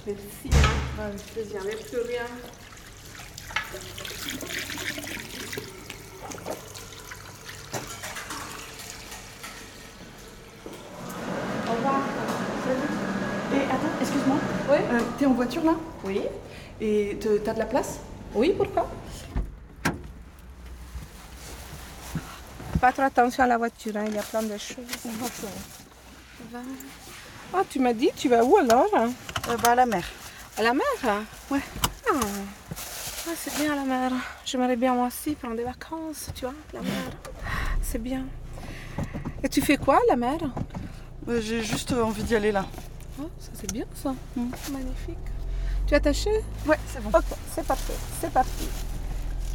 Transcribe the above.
Merci, hein. Avec plaisir, mais plus rien. Au revoir. Et attends, excuse-moi. Oui. T'es en voiture là? Oui. Et t'as de la place? Oui, pourquoi? Pas trop attention à la voiture, hein. Il y a plein de choses. Ah, tu m'as dit, tu vas où alors? À la mer. À la mer? Ouais. Ah, ah, c'est bien la mer. J'aimerais bien moi aussi prendre des vacances, tu vois, la mer. C'est bien. Et tu fais quoi, la mer? J'ai juste envie d'y aller là. Oh, ça c'est bien ça. Magnifique. Tu es attaché? Ouais, c'est bon. Ok, c'est parfait. C'est parti.